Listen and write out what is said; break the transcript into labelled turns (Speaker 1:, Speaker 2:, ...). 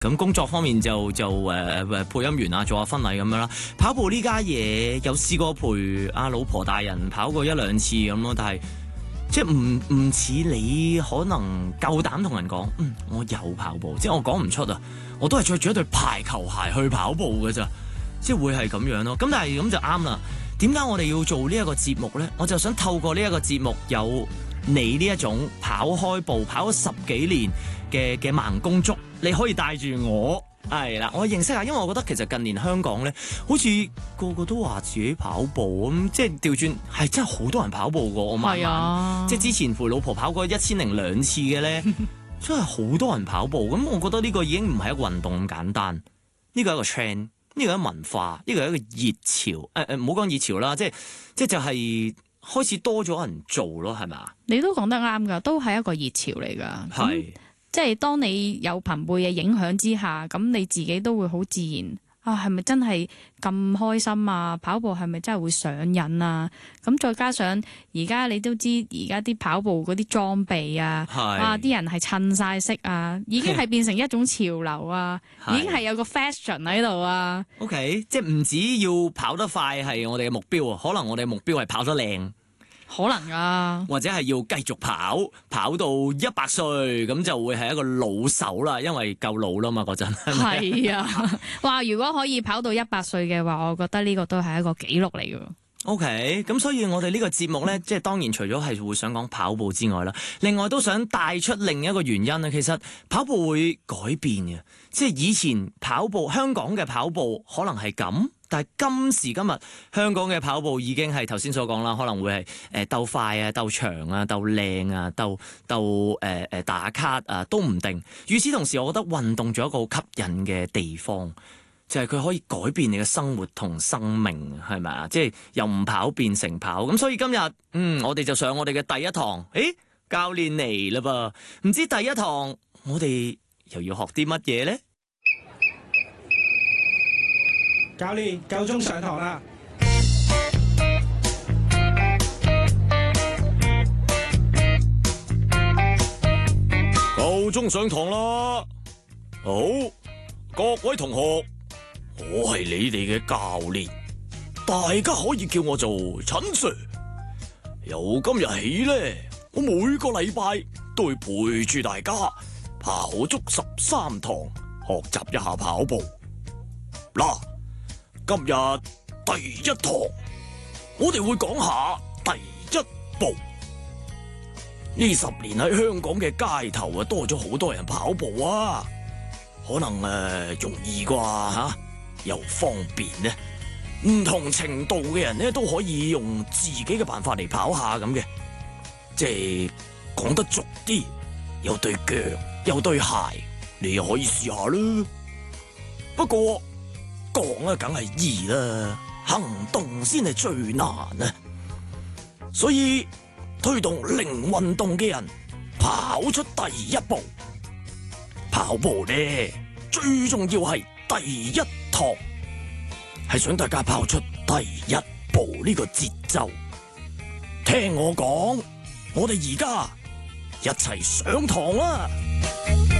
Speaker 1: 咁工作方面就配音員啊，做下婚禮咁樣啦。跑步呢家嘢有試過陪阿老婆大人跑過一兩次咁咯，但係即係唔似你可能夠膽同人講，我有跑步，即係我講唔出啊，我都係着住一對排球鞋去跑步㗎咋，即係會係咁樣咯。咁但係咁就啱啦。點解我哋要做呢一個節目呢？我就想透過呢一個節目有你呢一種跑開步跑咗10幾年嘅盲公竹，你可以帶住我係啦，我認識下，因為我覺得其實近年香港咧，好似個個都話自己跑步咁，即係調轉係真係好多人跑步㗎。我慢慢即係之前陪老婆跑過1002次嘅咧，真係好多人跑步。咁我覺得呢個已經唔係一個運動咁簡單，呢個係一個 trend，呢個係文化，呢個係一個熱潮。唔好講熱潮啦，即係開始多咗人做咯，係咪？
Speaker 2: 你都講得啱㗎，都係一個熱潮嚟㗎。
Speaker 1: 係。
Speaker 2: 即係當你有朋輩嘅影響之下，咁你自己都會好自然啊，係咪真係咁開心啊？跑步係咪真係會上癮啊？咁再加上而家你都知，而家啲跑步嗰啲裝備啊，哇！啲人係襯晒色啊，已經係變成一種潮流啊，已經係有個 fashion 喺度啊。
Speaker 1: OK， 即係唔止要跑得快係我哋嘅目標啊，可能我哋嘅目標係跑得靚。
Speaker 2: 可能啊，
Speaker 1: 或者係要繼續跑到100歲，咁就會係一個老手啦，因為夠老啦嘛嗰陣。
Speaker 2: 係啊，哇！如果可以跑到100歲嘅話，我覺得呢個都係一個紀錄嚟嘅。
Speaker 1: OK， 咁所以我哋呢個節目呢，即係當然除咗係會想講跑步之外啦，另外都想帶出另一個原因啊。其實跑步會改變嘅，即係以前香港嘅跑步可能係咁。但係今時今日香港嘅跑步已經係頭先所講啦，可能會係鬥快啊、鬥長啊、鬥靚啊、鬥打卡啊都唔定。與此同時，我覺得運動仲有一個好吸引嘅地方，就係佢可以改變你嘅生活同生命，係咪啊？即係由唔跑變成跑。咁所以今日我哋就上我哋嘅第一堂。教練嚟啦噃，唔知第一堂我哋又要學啲乜嘢呢？
Speaker 3: 教練，夠鐘上堂啦！
Speaker 1: 夠鐘上堂啦！好，各位同學，我係你哋嘅教練，大家可以叫我做陳 Sir。由今日起咧，我每個禮拜都會陪住大家跑足13堂，學習一下跑步。嗱。今日第一堂，我哋會講下第一步。呢10年喺香港嘅街頭啊，多咗好多人跑步啊，可能容易啩吓，又方便呢。唔同程度嘅人咧都可以用自己嘅辦法嚟跑下咁嘅，即係講得俗啲，有對腳，有對鞋，你又可以試下啦。不過，講啊，梗係易啦，行動先係最難啊！所以推動零運動嘅人跑出第一步。跑步呢，最重要係第一堂，係想大家跑出第一步呢個節奏。聽我講，我哋而家一齊上堂啦！